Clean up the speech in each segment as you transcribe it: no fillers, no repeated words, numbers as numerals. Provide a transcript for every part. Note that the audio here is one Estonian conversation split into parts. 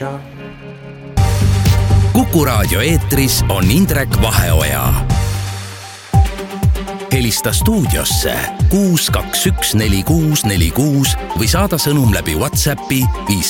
Kuku Raadio eetris on Indrek Vaheoja. Helista stuudiosse 6214646 või saada sõnum läbi WhatsAppi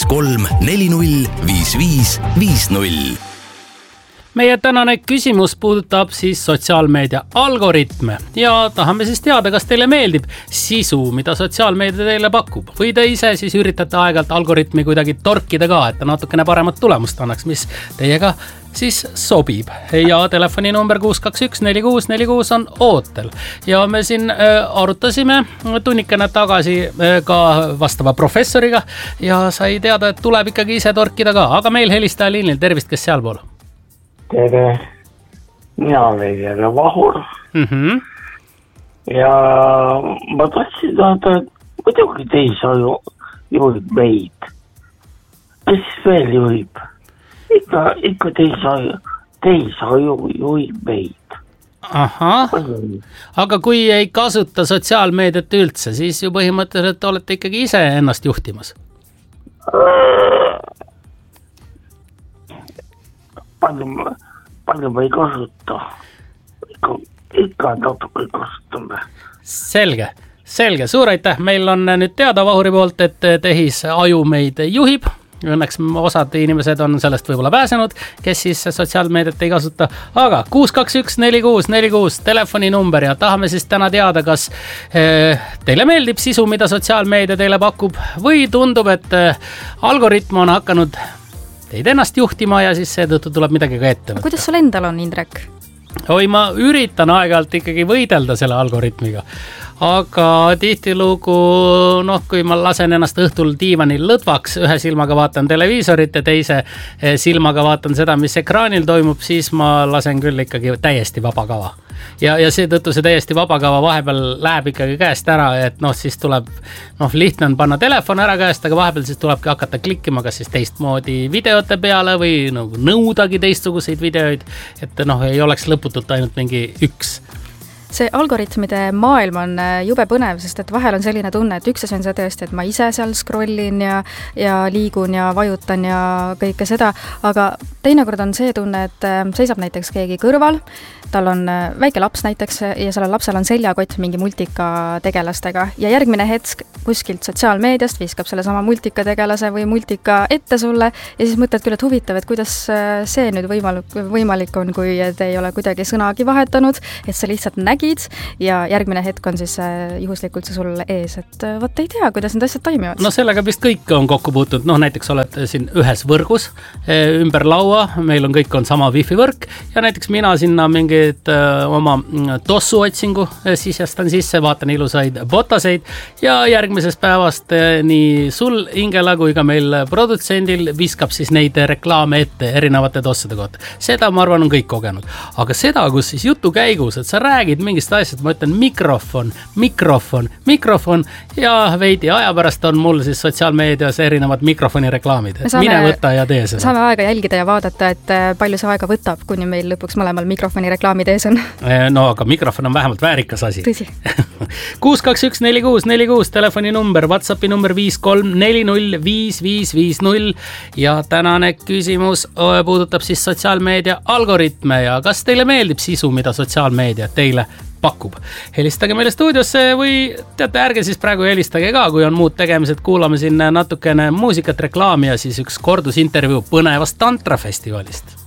53405550. Meie tänane küsimus puudutab siis sotsiaalmeedia algoritme ja tahame siis teada, kas teile meeldib sisu, mida sotsiaalmeedia teile pakub või te ise siis üritate aeg-ajalt algoritmi kuidagi torkida ka, et ta natukene paremat tulemust annaks, mis teiega siis sobib. Ja telefoninumber 6214646 on ootel. Ja me siin arutasime tunnikene tagasi ka vastava professoriga ja sai teada, et tuleb ikkagi ise torkida ka. Aga meil helistaja liinil, tervist, kes sealpool? Tere, mina olen jälle Vahur. Ja ma tahtsin tahta, et muidugi teisaju juhib meid. Kes veel juhib? Ikka teisaju juhib meid. Ahah, aga kui ei kasuta sotsiaalmeediat üldse, siis ju põhimõtteliselt olete ikkagi ise ennast juhtimas. Palju ma ei kasuta. Ikka natuke kasutame. Selge. Suur aitäh. Meil on nüüd teada Vahuri poolt, et tehisaju meid juhib. Õnneks osad inimesed on sellest võib-olla pääsenud, kes siis sotsiaalmeediat ei kasuta. Aga 6214646 telefoninumber ja tahame siis täna teada, kas teile meeldib sisu, mida sotsiaalmeedia teile pakub või tundub, et algoritm on hakanud teid ennast juhtima ja siis seetõttu tuleb midagi ka ette võtta. Kuidas sul endal on, Indrek? Oi, ma üritan aeg-ajalt ikkagi võidelda selle algoritmiga. Aga tihtilugu, kui ma lasen ennast õhtul diivanil lõdvaks, ühe silmaga vaatan televiisorit ja teise silmaga vaatan seda, mis ekraanil toimub, siis ma lasen küll ikkagi täiesti vaba kava. Ja seetõttu see täiesti vaba kava vahepeal läheb ikkagi käest ära, et siis tuleb, lihtne on panna telefon ära käest, aga vahepeal siis tulebki hakata klikkima kas siis teistmoodi videote peale või nõudagi teistsuguseid videoid, et ei oleks lõputult ainult mingi üks. See algoritmide maailm on jube põnev, sest et vahel on selline tunne, et üks asi on see tõesti, et ma ise seal scrollin ja liigun ja vajutan ja kõike seda, aga teinekord on see tunne, et seisab näiteks keegi kõrval, tal on väike laps näiteks ja sellel lapsel on seljakott mingi multika tegelastega ja järgmine hetk kuskilt sotsiaalmeediast viskab selle sama multika tegelase või multika ette sulle ja siis mõtled küll, et huvitav, et kuidas see nüüd võimalik on, kui te ei ole kuidagi sõnagi vahetanud, et sa lihtsalt nägid ja järgmine hetk on siis juhuslikult see sul ees, et vot ei tea, kuidas need asjad toimivad. Sellega vist kõik on kokku puutunud, näiteks oled siin ühes võrgus ümber laua, meil on kõik on sama wifi võrk ja näiteks mina sinna mingid oma tossu otsingu sisestan sisse, vaatan ilusaid botaseid ja järgmisest päevast nii sul, Ingela, kui ka meil produtsendil viskab siis neid reklaame ette erinevate tossude kohta. Seda, ma arvan, on kõik kogenud. Aga seda, kus siis jutu käigus, et sa räägid mingist asjast, ma ütlen mikrofon ja veidi aja pärast on mul siis sotsiaalmeedias erinevad mikrofoni reklaamid. Mine võtta ja tee seda. Saame aega jälgida ja vaadata, et palju see aega võtab, kuni meil lõpuks mõlemal mikrofoni reklaamid ees on. Aga mikrofon on vähemalt väärikas asi. Tõsi. 6214646 telefoninumber, WhatsAppi number 53405550 ja tänane küsimus puudutab siis sotsiaalmeedia algoritme ja kas teile meeldib sisu, mida sotsiaalmeedia teile pakub. Helistage meile stuudiosse või teate, ärge siis praegu helistage ka, kui on muud tegemised, kuulame siin natukene muusikat, reklaami ja siis üks kordusintervjuu põnevast tantrafestivalist.